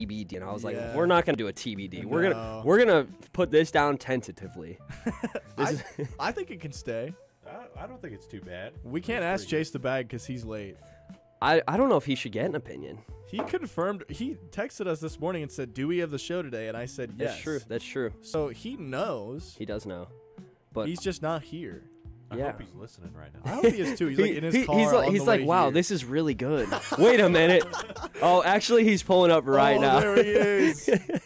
TBD, and I was like, Yeah. we're not gonna do a TBD. We're No. gonna put this down tentatively. I think it can stay. I don't think it's too bad. We can't ask Chase the Bag because he's late. I don't know if he should get an opinion. He confirmed. He texted us this morning and said, "Do we have the show today?" And I said, "Yes." That's true. That's true. So he knows. He does know, but He's just not here. I Yeah. hope he's listening right I now. hope he is too. He's like in his car. he's like, wow, here. this is really good. Wait a minute. Oh, actually, he's pulling up right now. There he is.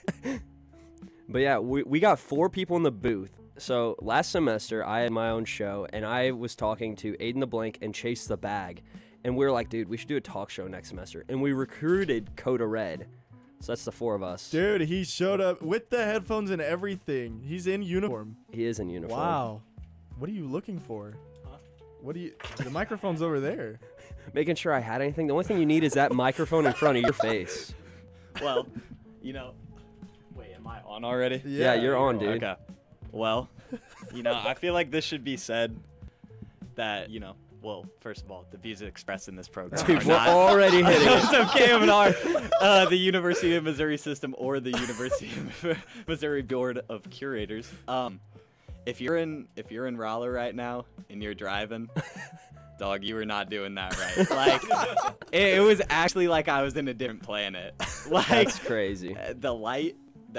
But yeah, we got 4 people in the booth. So last semester, I had my own show, and I was talking to Aiden the Blank and Chase the Bag. And we were like, dude, we should do a talk show next semester. And we recruited Coda Red. So that's the 4 of us. Dude, he showed up with the headphones and everything. He's in uniform. He is in uniform. Wow. What are you looking for? Huh? What do you? The microphone's over there. Making sure I had anything. The only thing you need is that microphone in front of your face. Well, wait, am I on already? Yeah, you're on, dude. Okay. Well, I feel like this should be said that, well, first of all, the views expressed in this program Dude, are we're not already hitting it. those of KMNR, the University of Missouri System, or the University of Missouri Board of Curators. If you're in Rolla right now and you're driving, dog, you were not doing that right. Like, it was actually like I was in a different planet. Like, That's crazy. the light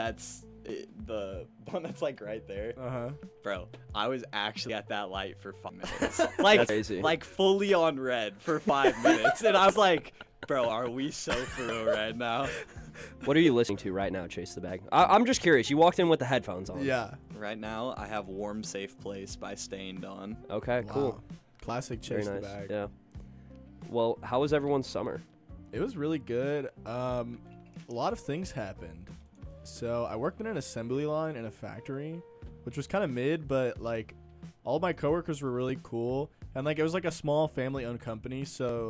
the one that's like right there, bro, I was actually at that light for 5 minutes. Like, That's crazy. like fully on red for 5 minutes, and I was like, bro, are we so for real right now? What are you listening to right now, Chase the Bag? I'm just curious. You walked in with the headphones on. Yeah. Right now, I have "Warm Safe Place" by Stained on. Okay, cool. Wow. Classic Very Chase nice. the Bag. Yeah. Well, how was everyone's summer? It was really good. A lot of things happened. So I worked in an assembly line in a factory, which was kind of mid, but like all my coworkers were really cool, and like it was like a small family-owned company. So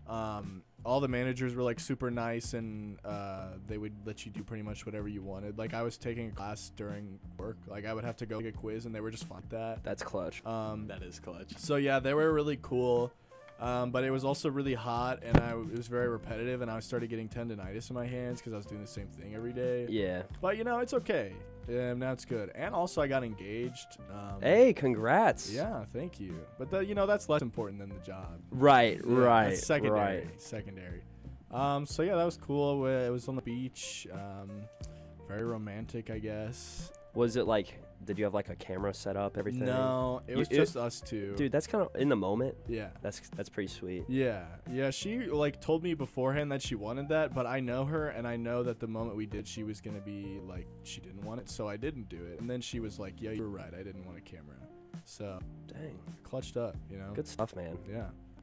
all the managers were like super nice, and they would let you do pretty much whatever you wanted. Like I was taking a class during work, like I would have to go take a quiz, and they were just fun with that. That's clutch. That is clutch. So yeah, they were really cool. But it was also really hot, and it was very repetitive, and I started getting tendonitis in my hands because I was doing the same thing every day. Yeah. But it's okay. Now it's good. And also I got engaged. Hey, congrats. Yeah, thank you. But that's less important than the job. Right, Yeah, right, that's secondary. right. Secondary. So yeah, that was cool. It was on the beach. Very romantic, I guess. Was it like, did you have like a camera set up, everything? No, it was just us two. Dude, that's kind of in the moment. Yeah. That's pretty sweet. Yeah, she like told me beforehand that she wanted that, but I know her, and I know that the moment we did, she was gonna be like, she didn't want it, so I didn't do it. And then she was like, yeah, you're right, I didn't want a camera. So Dang. clutched up, Good stuff, man. Yeah.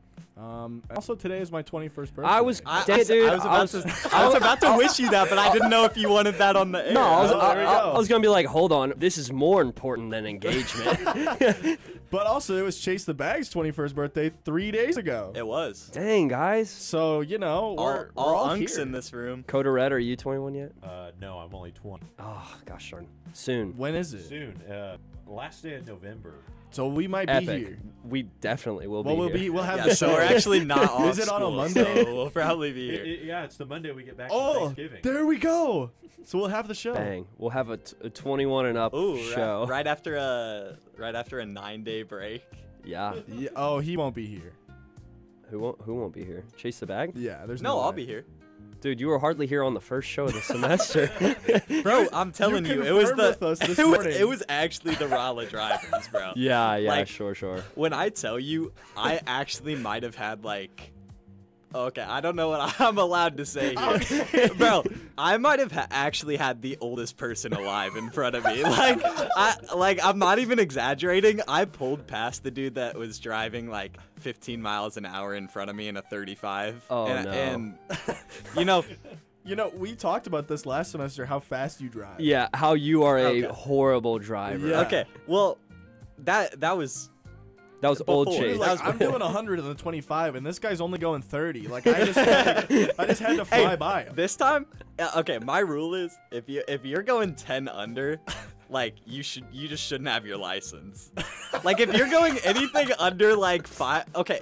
Also today is my 21st birthday. I was, dude, I was about to wish you that, but I didn't know if you wanted that on the air. No, there we go. I was gonna be like, hold on, this is more important than engagement. But also, it was Chase the Bag's 21st birthday 3 days ago. It was. Dang, guys. So All we're all unks here. in this room. Coda Red, are you 21 yet? No, I'm only 20. Oh, gosh darn. Soon. When is it? Soon. Last day of November. So we might be Epic. here. We definitely will Well, be here. we'll have Yeah, the so show. we're actually not off Is it on a school, Monday? so we'll probably be here. Yeah, it's the Monday we get back from Oh, Thanksgiving. there we go. So we'll have the show. Bang. We'll have a 21 and up Ooh, show. right after a 9-day break. Yeah. Yeah, oh, he won't be here. Who won't be here? Chase the Bag? Yeah, there's No, no I'll way. be here. Dude, you were hardly here on the first show of the semester. Bro, I'm telling you, it was confirmed with us this it was morning. it was actually the Raleigh drivers, bro. yeah, Like- sure. When I tell you, I actually might have had like, okay, I don't know what I'm allowed to say here, bro. I might have actually had the oldest person alive in front of me. I'm not even exaggerating. I pulled past the dude that was driving like 15 miles an hour in front of me in a 35. Oh, and, no. And We talked about this last semester, how fast you drive. Yeah, how you are a Okay. horrible driver. Yeah. okay, well, that was. That was old Before. Chase. Like, was I'm doing 100 on the 25, and this guy's only going 30. Like, I just had to fly Hey, by him. This time, okay, my rule is if you're going 10 under, like you just shouldn't have your license. Like if you're going anything under like 5, okay,